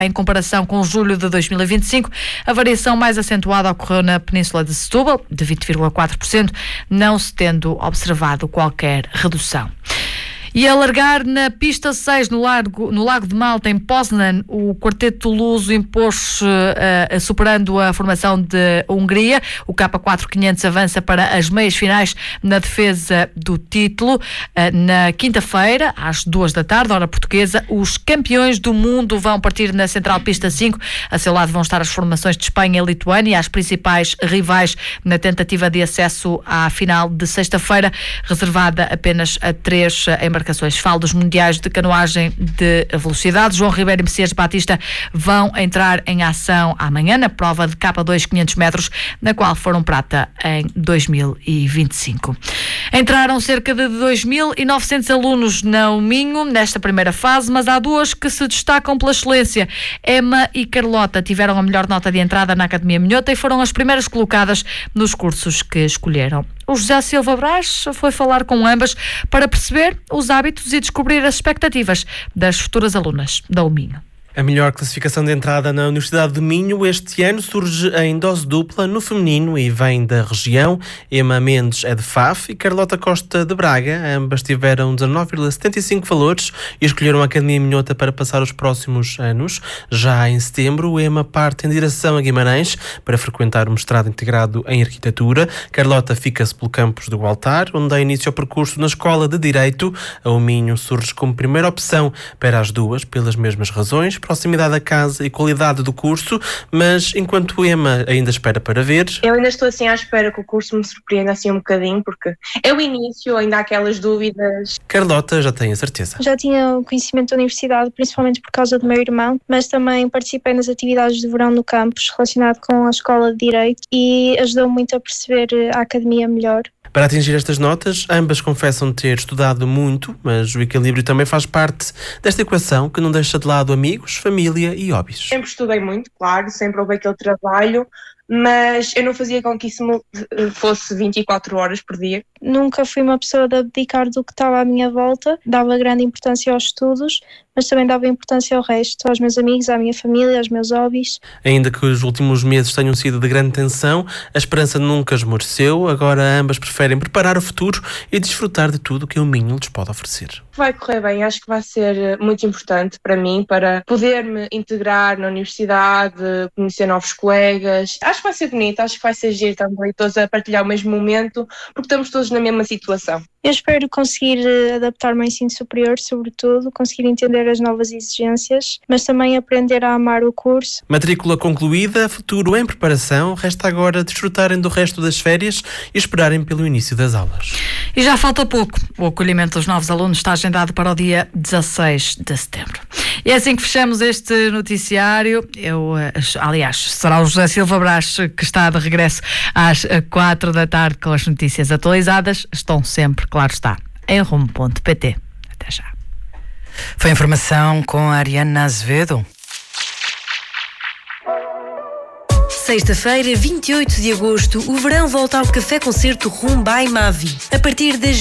Em comparação com julho de 2025, a variação mais acentuada ocorreu na Península de Setúbal, de 20,4%, não se tendo observado qualquer redução. E a largar na pista 6, no Lago de Malta, em Poznan, o quarteto luso impôs-se, superando a formação de Hungria. O K4-500 avança para as meias finais na defesa do título. Na quinta-feira, às 14h, hora portuguesa, os campeões do mundo vão partir na Central Pista 5. A seu lado vão estar as formações de Espanha e Lituânia, as principais rivais na tentativa de acesso à final de sexta-feira, reservada apenas a 3 embarcações. Falo dos mundiais de canoagem de velocidade. João Ribeiro e Messias Batista vão entrar em ação amanhã na prova de K2 500 metros, na qual foram prata em 2025. Entraram cerca de 2.900 alunos na Minho nesta primeira fase, mas há duas que se destacam pela excelência. Emma e Carlota tiveram a melhor nota de entrada na Academia Minhota e foram as primeiras colocadas nos cursos que escolheram. O José Silva Brás foi falar com ambas para perceber os hábitos e descobrir as expectativas das futuras alunas da Minho. A melhor classificação de entrada na Universidade de Minho este ano surge em dose dupla no feminino e vem da região. Emma Mendes é de Faf e Carlota Costa de Braga. Ambas tiveram 19,75 valores e escolheram a Academia Minhota para passar os próximos anos. Já em setembro, Emma parte em direção a Guimarães para frequentar o mestrado integrado em Arquitetura. Carlota fica-se pelo campus do Altar, onde dá início ao percurso na Escola de Direito. A Minho surge como primeira opção para as duas, pelas mesmas razões: proximidade da casa e qualidade do curso, mas enquanto Emma ainda espera para ver... Eu ainda estou assim à espera que o curso me surpreenda assim um bocadinho, porque é o início, ainda há aquelas dúvidas. Carlota já tem a certeza. Já tinha o conhecimento da universidade, principalmente por causa do meu irmão, mas também participei nas atividades de verão no campus relacionado com a Escola de Direito e ajudou-me muito a perceber a academia melhor. Para atingir estas notas, ambas confessam ter estudado muito, mas o equilíbrio também faz parte desta equação que não deixa de lado amigos, família e hobbies. Sempre estudei muito, claro, sempre houve aquele trabalho, mas eu não fazia com que isso fosse 24 horas por dia. Nunca fui uma pessoa de abdicar do que estava à minha volta, dava grande importância aos estudos, mas também dava importância ao resto, aos meus amigos, à minha família, aos meus hobbies. Ainda que os últimos meses tenham sido de grande tensão, a esperança nunca esmoreceu. Agora ambas preferem preparar o futuro e desfrutar de tudo o que o Minho lhes pode oferecer. Vai correr bem, acho que vai ser muito importante para mim, para poder-me integrar na universidade, conhecer novos colegas. Acho que vai ser bonito, acho que vai ser giro também, todos a partilhar o mesmo momento, porque estamos todos na mesma situação. Eu espero conseguir adaptar-me ao ensino superior, sobretudo, conseguir entender as novas exigências, mas também aprender a amar o curso. Matrícula concluída, futuro em preparação, resta agora desfrutarem do resto das férias e esperarem pelo início das aulas. E já falta pouco. O acolhimento dos novos alunos está agendado para o dia 16 de setembro. E é assim que fechamos este noticiário. Aliás, será o José Silva Brás que está de regresso às 4h com as notícias atualizadas. Estão sempre, claro está, em rumo.pt. Até já. Foi informação com a Ariana Azevedo. Sexta-feira, 28 de agosto, o verão volta ao Café Concerto Rum by Mavi. A partir das